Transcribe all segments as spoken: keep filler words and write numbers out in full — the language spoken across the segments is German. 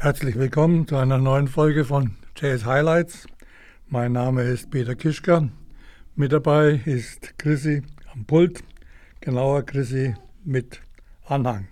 Herzlich willkommen zu einer neuen Folge von Jazz Highlights. Mein Name ist Peter Kischka. Mit dabei ist Chrissy am Pult, genauer Chrissy mit Anhang.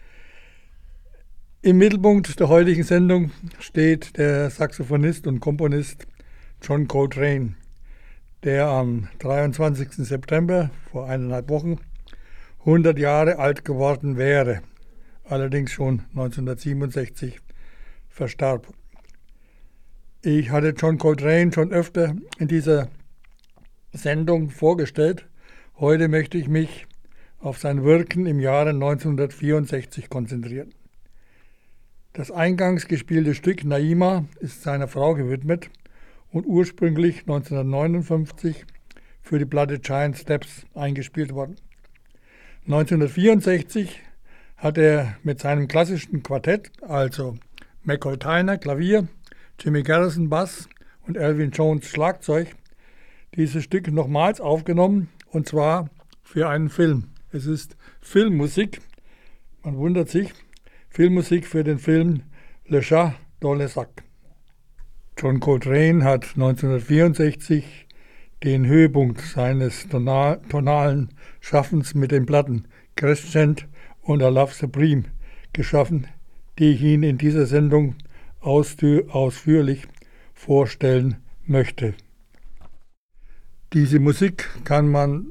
Im Mittelpunkt der heutigen Sendung steht der Saxophonist und Komponist John Coltrane, der am dreiundzwanzigsten September vor eineinhalb Wochen hundert Jahre alt geworden wäre, allerdings schon neunzehnhundertsiebenundsechzig verstarb. Ich hatte John Coltrane schon öfter in dieser Sendung vorgestellt. Heute möchte ich mich auf sein Wirken im Jahre neunzehnhundertvierundsechzig konzentrieren. Das eingangs gespielte Stück Naima ist seiner Frau gewidmet und ursprünglich neunzehnhundertneunundfünfzig für die Platte Giant Steps eingespielt worden. neunzehnhundertvierundsechzig hat er mit seinem klassischen Quartett, also McCoy Tyner Klavier, Jimmy Garrison Bass und Elvin Jones Schlagzeug, dieses Stück nochmals aufgenommen, und zwar für einen Film. Es ist Filmmusik, man wundert sich, Filmmusik für den Film Le Chat dans le Sac. John Coltrane hat neunzehnhundertvierundsechzig den Höhepunkt seines tonal, tonalen Schaffens mit den Platten Crescent und A Love Supreme geschaffen, die ich Ihnen in dieser Sendung ausführlich vorstellen möchte. Diese Musik kann man